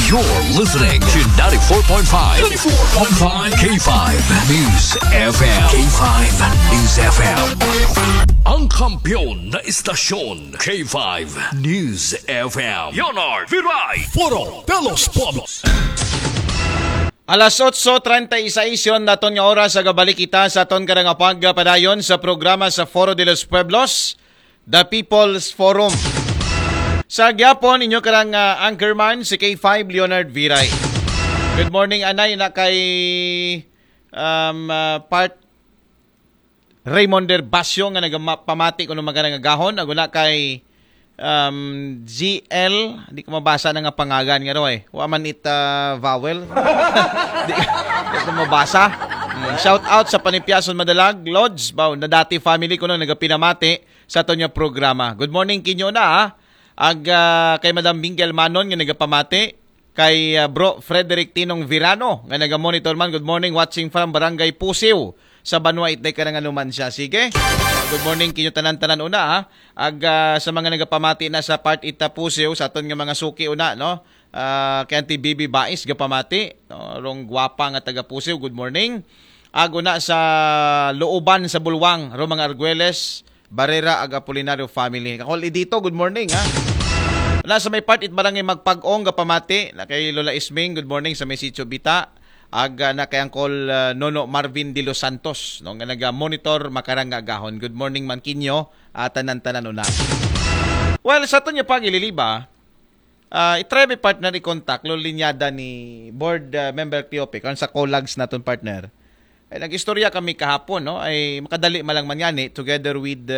You're listening to 94.5 K5 News FM. K5 News FM. Ang kampiyon na istasyon, K5 News FM. Leonard Viray, Foro Pelos Pobos. Alas 8:36 na ton nga oras sa gabalik kita sa ton karang pagpadayon sa programa sa Foro de los Pueblos, The People's Forum. Sa gyapon inyo karang anchorman si K5 Leonard Viray. Good morning anay na kay part Raymond Basyo nga nagpamati kuno magana nga gahon aguna kay GL, hindi ko mabasa na nga pangagan nga ro eh. Wa man it vowel. Hindi ko mabasa. Shout out sa Panipyason Madalag, Lodge, na dati family ko nung nagapinamati sa ato niya programa. Good morning kinyo na kay Madam Mingel Manon nga nagapamati. Kay Bro Frederick Tinong Virano nga nagamonitor man. Good morning, watching from Barangay Pusiw sa Banwa Itay ka nga naman siya. Sige. Good morning kinyo tanan-tanan una sa mga nagapamati na sa part ita Pusiw sa aton nga mga suki una no. Kay Auntie Bibi Bais gapamati no, rong gwapa nga taga Pusiw. Good morning. Una sa Looban sa Bulwang ro mga Arguelles, Barrera ag Apolinario family. Kakol dito, good morning Nasa may part it barangay Magpag-ong gapamati na kay Lola Isming. Good morning sa may Sitio Bita. Na kay Uncle Nono Marvin de los Santos no nga naga-monitor makarang agahon. Good morning man kinyo tanan-tanan una. Well, sa aton nya pagililiba, i-try may partner i-contact lo linyada ni board member Cleope kan sa Colags naton partner. Ay nag-istorya kami kahapon no ay makadali malang manyani together with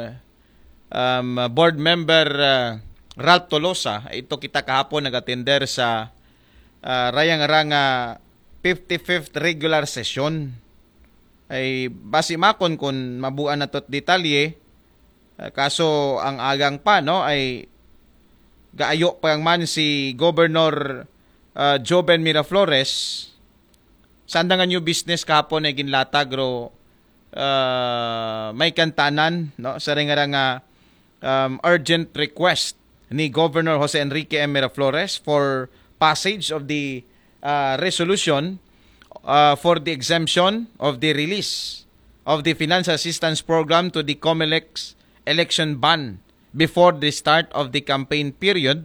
board member Ralph Tolosa. Ito kita kahapon nag-attender sa rayang-ranga 55th regular session. Ay basi makon kung mabuan na tot detalye kaso ang agang pa no ay gaayo pa man si Governor Joven Miraflores sa nga new business kahapon ay ginlatag ro may kantanan no sa nga urgent request ni Governor Jose Enrique M. Miraflores for passage of the resolution for the exemption of the release of the finance assistance program to the COMELEC's election ban before the start of the campaign period.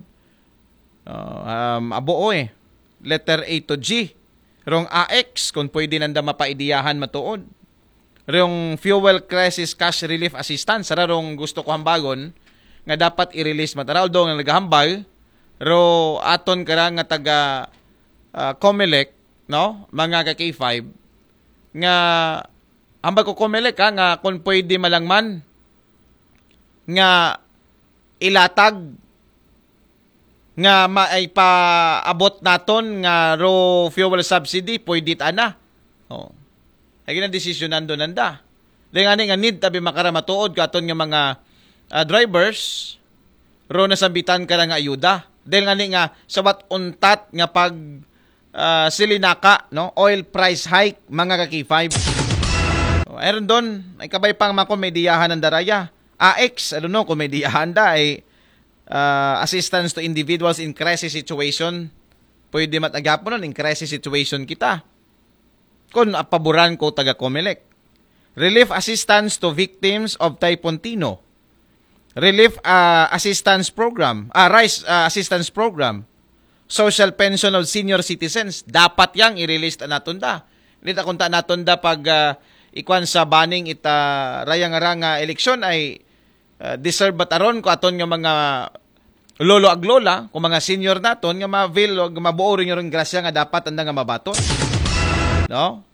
Letter A to G. Rong AX, kung pwede nanda mapaidiyahan matuod. Rong fuel crisis cash relief assistance. Rong gusto ko hambagon nga dapat i-release mataraw do nga nagahambal. Ro aton karang nga taga COMELEC, no? Mga ka-K5 nga ambag ko COMELEC nga kung pwede malangman nga ilatag nga maipaabot naton nga ro fuel subsidy pwede ana. Oh. Ay gina desisyon nando nanda. Dahil nga need tabi makaramatuod katon nga mga drivers ro nasambitan ka nga ayuda. Dahil nga sa wat untat nga pag silinaka, no? Oil price hike, mga ka-K5. Ayun doon, ay kabay pang makomediyahan ng daraya. AX, komediyahan da ay assistance to individuals in crisis situation. Pwede matagapon nun, in crisis situation kita. Kung paboran ko taga COMELEC. Relief assistance to victims of Typhoon Tino. Relief assistance program, rice assistance program. Social pension of senior citizens, dapat yang i-release naton da. Nita kunta naton da pag ikwan sa banning ita rayang-ranga eleksyon ay deserve bataron ko aton nga mga lolo ag lola, kung mga senior naton nga ma-avail o mabuo rin yung grasya nga dapat anda nga mabaton. No?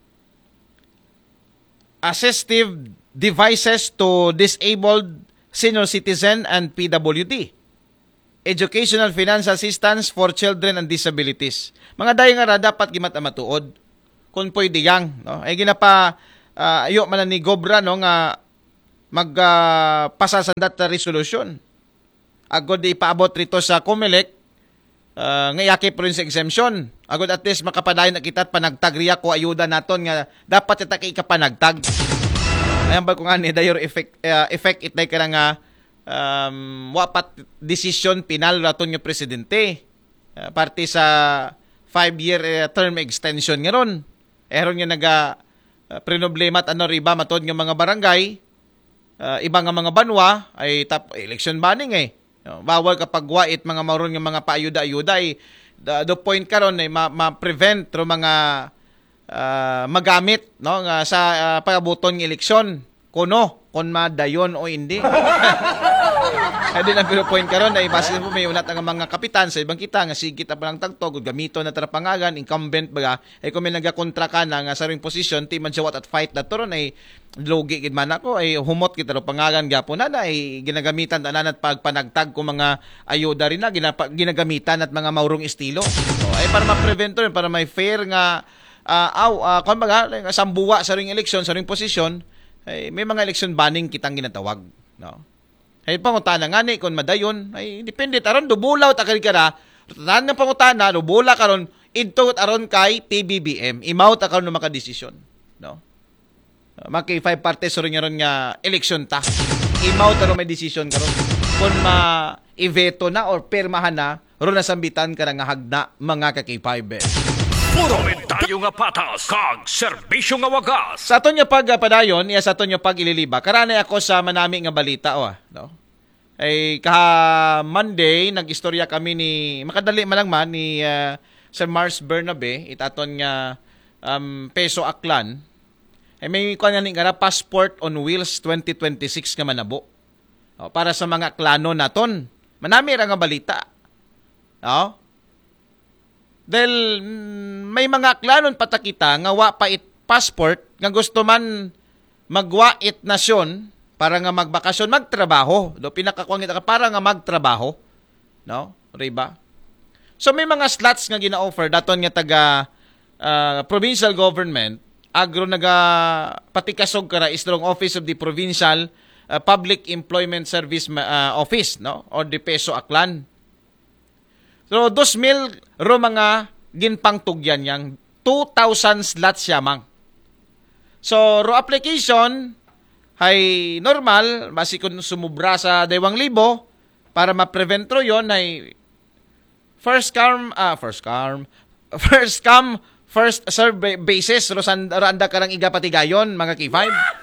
Assistive devices to disabled senior citizen and PWD. Educational finance assistance for children and disabilities. Mga dayo nga dapat gimat-matuod kung pwede yang, no? Ay ginapa ayo man ni Gobra no nga magpasasandat resolution. Agod ipaabot rito sa COMELEC nga yakip rin sa exemption. Agod at least makapadayon na kita at panagtagriya ko ayuda naton nga dapat ita kay kapanagtag. Ayan ba ko nga ni dayor effect itay ka nga wapat decision pinal raton nga presidente. parte sa 5-year term extension nga ron. Eron nga problema at riba matod nga mga barangay, iba nga mga banwa ay election banning bawal kapag wait mga maron nga mga paayuda-ayuda the point karon ay ma-prevent ro mga magamit nga sa pagabuton ng eleksyon kuno kon madayon o hindi. Ay din ang point karon ay base po may unat ang mga kapitan sa ibang kita nga sigit pa lang tagtog gamito na tarapangagan incumbent baga ay kung may nagakontra ka na nga sa ring position ti man siya at fight na toron ay logi gid man ako ay humot kita ro pangagan gyapon na ay ginagamitan tanan at pagpanagtag ko mga ayuda rin na ginagamitan at mga maurong estilo. So, ay para ma-prevent rin para may fair nga kung baga sambuwa sa ring eleksyon sa ring posisyon ay may mga election banning kitang ginatawag, no? Ay pangutana nga ni kung madayon ay depende aron dubulaw ta kari kana tanan nga pangutana dubula karon idto aron kay PBBM imaw ta karon makadesisyon, no? Maki 5 partes ron nga election ta imaw ta ron may desisyon karon kung ma-veto na or permahan na ron nasambitan ka nga hagna mga ka-K5. Puro tayo nga patas, kag serbisyo nga wagas. Sa aton nga pagpadayon, sa aton nga pag-ililiba, karanay ako sa manami nga balita, no? Ay, Monday, nag-istorya kami makadali man lang man, ni Sir Mars Bernabe, itaton nga Peso Aklan. Ay, may kanya nga Passport on Wheels 2026 nga manabo. Para sa mga klano naton. Manami ra nga balita. No? Dahil may mga klanon patakita nga wa pa it passport nga gusto man magwa it nasyon para nga magbakasyon magtrabaho do pinakakuangit ka para nga magtrabaho, no riba. So may mga slots nga gina-offer daton nga taga provincial government agro naga patikasog kara istrong Office of the Provincial Public Employment Service Office, no, or the Peso Aklan. So, 2,000 ro mga ginpangtugyan yang 2,000 slots yamang. So, ro application ay normal, basi kung sumubra sa 2,000 para ma-prevent ro yon ay first come, first serve basis ro anda karang igapatigayon mga K5.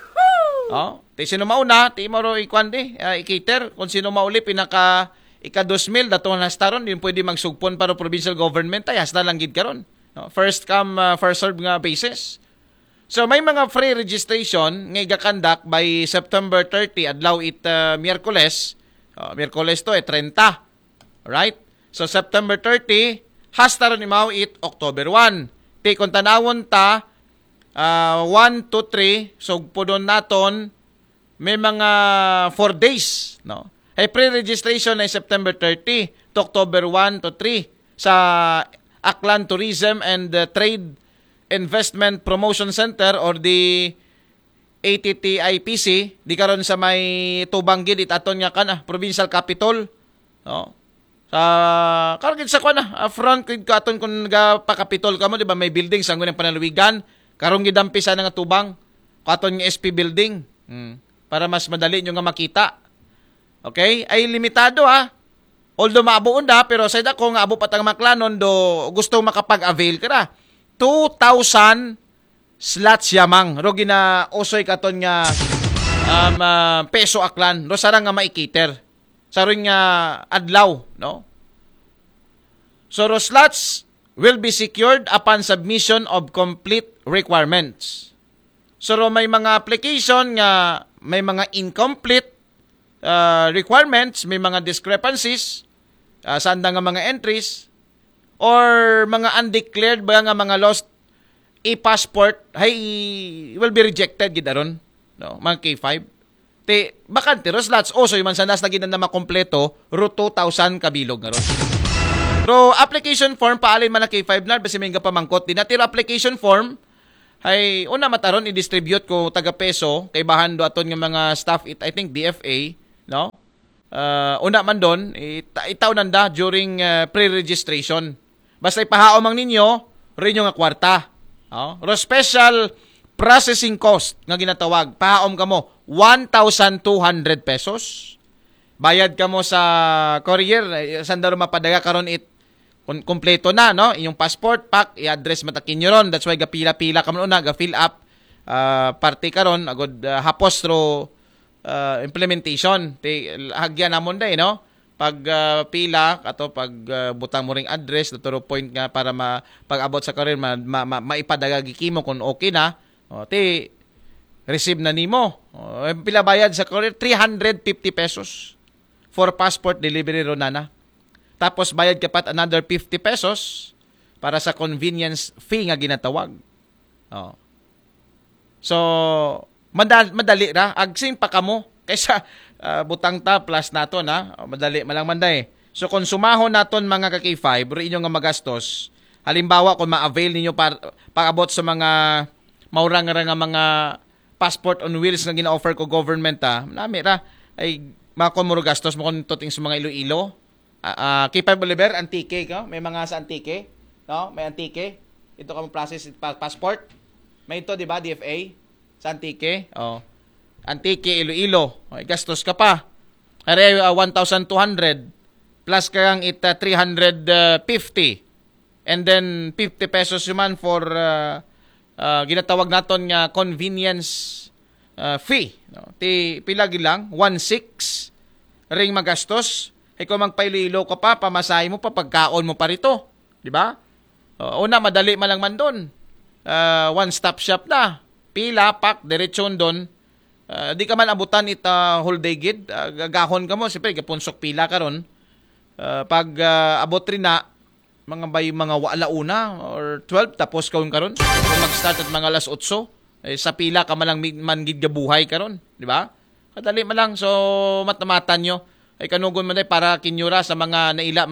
Ti sino mauna, ti mo ro i-cater kung sino mauli pinaka ika-2,000 dato na staron yun pwede magsugpon para provincial government ay hasta lang gid karon, no? First come first serve nga basis. So may mga free registration nga igakandak by September 30 adlaw Miyerkules. Miyerkules to 30. Right? So September 30 hasta ron imaw October 1. Ti kun tanawon ta 1 to 3 sugpodon naton may mga 4 days, no? Ay pre-registration ay September 30 to October 1 to 3 sa Aklan Tourism and Trade Investment Promotion Center or the ATTIPC di karon sa may Tubanggid itaton nga kana provincial capital, no? Sa kargid sa kana front kid katon kun nagapakapitol kamo di ba may building sa ngunang panalawigan karong gidampi sa nga Tubang katon nga SP building para mas madali nyo nga makita. Okay? Ay limitado Although maabuon da, pero sa dako nga abo patang maklanon do gusto makapag-avail ka na. 2,000 slots yamang. Ro gina usoy katon nga Peso Aklan. Ro sarang nga maikiter. Saron nga adlaw, no? So ro slots will be secured upon submission of complete requirements. So ro may mga application nga may mga incomplete requirements, may mga discrepancies, saan nga mga entries, or mga undeclared ba nga mga lost e-passport, will be rejected gidaron, no? Mga K5. Bakante, ro slots, so yung sanas na ginan na makompleto, ro 2,000 kabilog nga ron. Ro application form, paalin man na K5 na, basi may nga pamangkot din. Natiro application form, ay una mataron i-distribute ko taga Peso, kay bahan do aton nga mga staff, I think DFA, no? Una man doon, itaw nanda during pre-registration. Basta ipahaom ang ninyo, rin yung kwarta. Ro special processing cost nga ginatawag, pahaom ka mo, 1,200 pesos. Bayad ka mo sa courier, sandaro mapadaga karon kompleto na, no? Inyong passport pack i-address matakin nyo ron. That's why gapila-pila ka man una, ga-fill up parte karon agod hapos ro implementation. Hagyan namon day, no? Pag pila ato pag butang mo ring address dito point nga para pag-abot sa karon maipadagagi kimo kung okay na. Receive na nimo. Pila bayad sa courier 350 pesos for passport delivery ro nana. Tapos bayad ka pat another 50 pesos para sa convenience fee nga ginatawag. So madali ra agsing pa kamo kaysa butang ta plus naton ha. Madali malang manday. So kung sumahon naton mga ka-K5 ro inyo nga magastos. Halimbawa kung ma-avail ninyo pag-abot sa mga maurang nga mga passport on wheels nga gina-offer ko government nami ra ay makon mo gastos mo kon tuting sa mga Iloilo. K5 Bolivar, Antique ka? May mga sa Antique, no? May Antique. Ito ka mo process passport. May ito, di ba, DFA? Sa Antique. Antique, Iloilo. Gastos ka pa. Kaya 1,200 plus kang 350. And then 50 pesos man for ginatawag naton nga convenience fee. No? Pilagi lang, 1,600 ring magastos. Kung magpaililo ka pa, pamasahe mo pa, pagkaon mo pa rito. Di ba? Una, madali man lang man doon. One-stop shop na. Pila, pak, diretsyon doon. Di ka man abutan whole day gid. Gagahon ka mo. Siyempre, kapunsok pila ka ron. Pag abot rin na, mga alauna or 12, tapos ka ron. Kung mag-start at mga alas 8, sa pila ka man lang gid gabuhay ka ron. Di ba? Kadali man lang. So, matamatan nyo. Ay kanugon man day para kinyura sa mga naila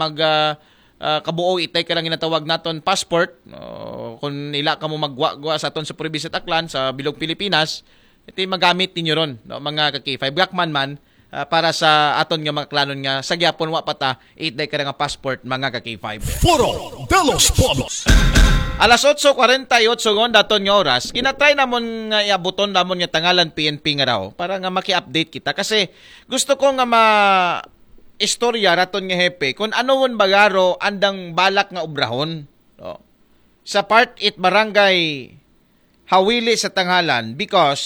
kabuo itay ka lang ginatawag naton passport. Kung ila ka mo magwa sa aton sa probinsya Aklan sa Bilog Pilipinas, ito magamit ninyo ron, no, mga ka-K5 Gakman man para sa aton nga mga klanon nga sa gyapon wa pata itay ka nga passport mga ka-K5. Foro de los Pueblos. Alas 8:48 ngon daton nga oras, kinatry namon nga iabuton namon nga tangalan PNP nga raw para nga maki-update kita kasi gusto ko nga istorya raton nga hepe kung ano won bagaro andang balak nga obrahon. Sa part 8 barangay Hawili sa Tanghalan because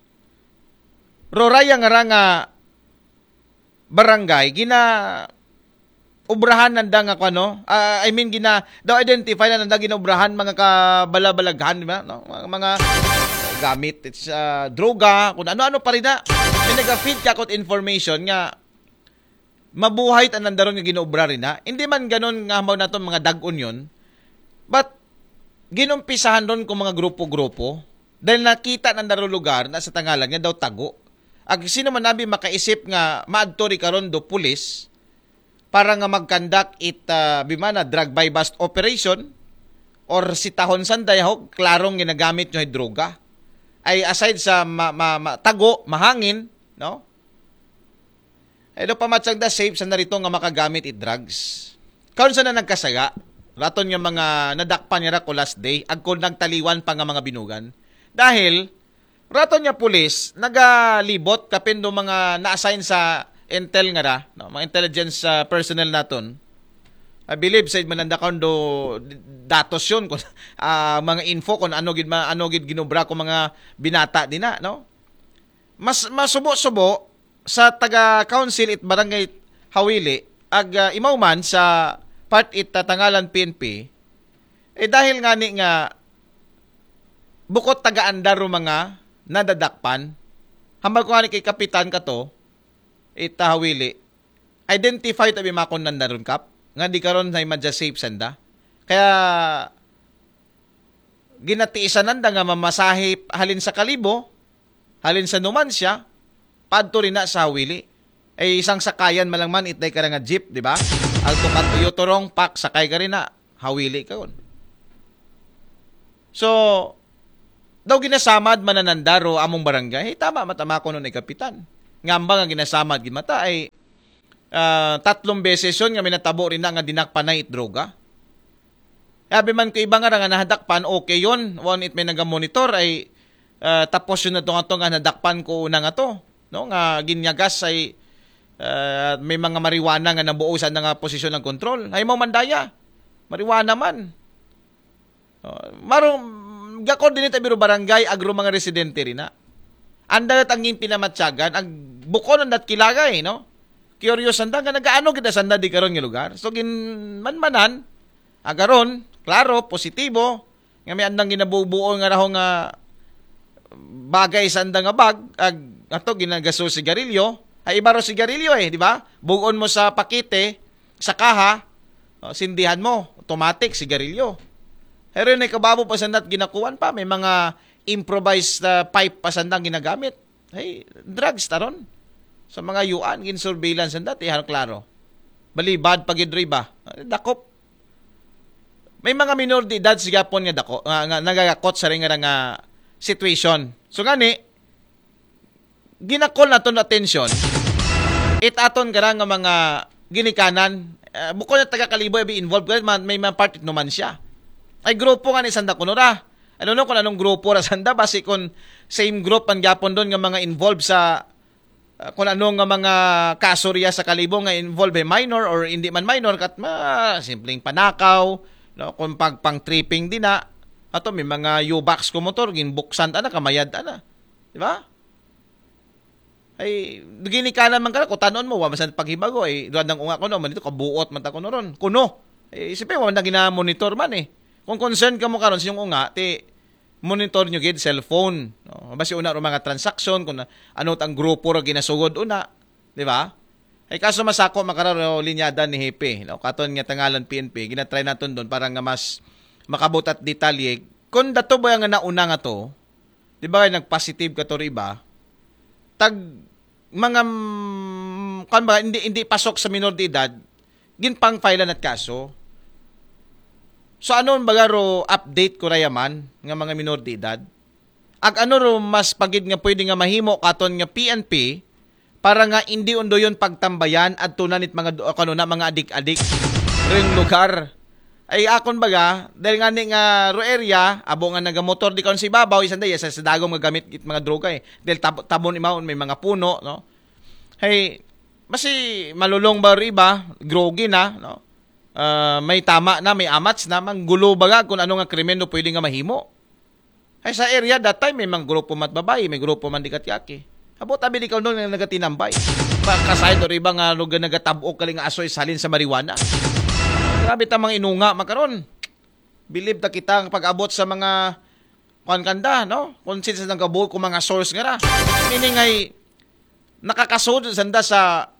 roraya nga barangay ubrahan nanda nga identify na nanda ginobrahan mga kabalabalaghan, di ba? No? Mga gamit droga, kung ano-ano pa rin na. May nag-feed ka kot information nga mabuhay tan nanda ron nga ginobra rin na. Hindi man ganon nga mo na to mga dagon yun. But ginumpisahan ron kung mga grupo-grupo dahil nakita nanda ron lugar na sa Tangalan nga daw tago. Ag sino man nabi makaisip nga maadtori karon do pulis para nga mag-conduct bimana drug by bust operation or sitahon sanday klarong ginagamit nyo droga ay aside sa tago, mahangin, no? Ay do pamatsag da safe sa narito nga makagamit drugs. Karon sa na nagkasaga, raton nga mga nadakpan niya ko last day, agkon nagtaliwan pa nga mga binugan. Dahil raton nga pulis nagalibot kapin do mga na-assign sa intel nga ra, no? Mga intelligence personnel naton. I believe sa manandakaon do datos yun kung mga info kung ano gid ginobra ko mga binata din na, no? Mas masubo-subo sa taga council it barangay Hawili ag imawman sa part it Tangalan PNP dahil ngani nga bukod taga-andar mga nadadakpan hambal ko ngani kay kapitan kato Hawili, identify tabi makon nandaron kap, nga di karon sa imadja safe sanda. Kaya, ginatiisan nanda nga mamasahe halin sa Kalibo, halin sa Numancia, padto rin na sa Hawili. Ay isang sakayan malangman, itay ka nga jeep, di ba? Alto katuyo torong pak, sakay ka rin na, Hawili ka yun. So, daw ginasamad mananandaro among barangay, tama matama ko nun ay kapitan. Ngamba nga ginasamad gimata ay 3 beses yun nga minatabo rin na nga dinakpan na droga. Sabi man ko iba nga nahadakpan, okay yun. One it may nagamonitor ay tapos yun na ito nga nadakpan ko una nga to. No? Nga ginyagas ay may mga marijuana nga nabuosan na nga posisyon ng kontrol. Ay mo mandaya. Marijuana man. Marong gakon dinit biro barangay agro mga residente rin na. Anda at ang pinamatsagan, ang bukon ang kilagay, no? Curious anda nga nagaano kita sanda di karon nga lugar. So ginmanmanan agaron, klaro, positibo, nga may andang ginabubuo nga raho nga bagay sa anda nga bag, ato ginagaso sigarilyo, ay iba ro sigarilyo di ba? Bugon mo sa pakete, sa kaha, sindihan mo, automatic sigarilyo. Pero yung kababo pa sandat ginakuan pa, may mga improvised pipe pa sandang ginagamit. Hey, drugs taron. Sa mga yuan, gin-surveillance sandat, klaro. Balibad pagidri ba? Dakop. May mga minor de edad sigapon nga dako, nagagakot sa ring nga situation. So gani, ginakol naton attention, aton gara nga mga ginikanan, bukod na taga-Kalibo be involved, may mga part naman siya. Ay grupo nga ni sanda kunura. Ano no kung anong grupo ra sanda basi kung same group ang gyapon doon nga mga involved sa kung anong nga mga kaso riya sa Kalibo nga involved minor or hindi man minor kat simpleng panakaw, no, kung pang tripping din na ato may mga U-box ko motor ginbuksan ana kamayad ana, di ba? Ay gini ka naman ka ko tanon mo wa masan paghibago duad nang unga ko no man dito kabuot man ta ko ron kuno isipe wa man gina monitor man kung concern ka mo karon sa yung unga ti monitor nyo gid cellphone, no? Basi una ro mga transaction kung ano ang grupo ra ginasugod una, di ba? Ay kaso masako makararo linyada ni Hepe, no? Katon nga tangalan PNP, ginatry naton doon para nga mas makabot at detalye. Kung dato ba nga nauna nga to, di ba nag-positive ka to iba, tag mga kan ba hindi pasok sa minor de edad, ginpang filean at kaso. So anon bagaro update ko rayaman nga mga minor de edad? Ag ano ro mas pagid nga pwede nga mahimo katon nga PNP para nga hindi undo yon pagtambayan at tunanit mga kanuna mga adik-adik ring lugar. Ay akon baga dahil nga ni nga ro area abo nga nagamotor di karon si babaw isan day sa dagom nga gamit kit mga droga dahil tabon imawon may mga puno, no. Hey masi malulong ba riba grogi na, no. May tama na, may amats na, manggulo baga kung ano nga krimen no pwede nga mahimo. Ay sa area that time may mga grupo mat babae, may grupo man di katyaki. Abot abi di ka nung nagatinambay. Kasayad o riba nga lugar nagatabok kaling asoy salin sa marijuana. Grabe tamang inunga makaron. Believe ta kita pag-abot sa mga kanda, no? Consider sa nagabuo ko mga source nga ra. Meaning ay nakakasod sanda sa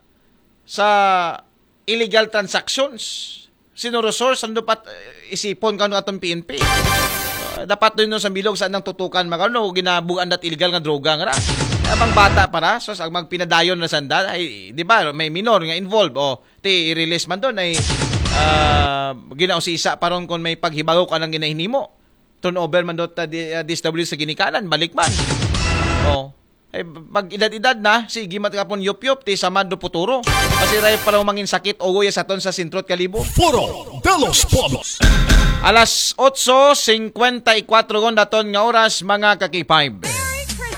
illegal transactions. Sino resource ando pat isipon kanu atong PNP. Dapat doon sa bilog saan nang tutukan magano ginabugan dat illegal nga droga nga ra. Abang bata para so ang magpinadayon na sanda ay di ba may minor nga involved ti i-release man doon ay ginausisa paron kon may paghibago ka nang ginahinimo. Turnover man dot DSW sa ginikanan balik man. Ay pag edad-edad na sige matkapon yup-yup ti samad do puturo. Kasi ray pa mangin sakit ogoy sa ton sa Sintrot Kalibo. Foro de los Pueblos. Alas 8:54 daton nga oras mga kaki-5.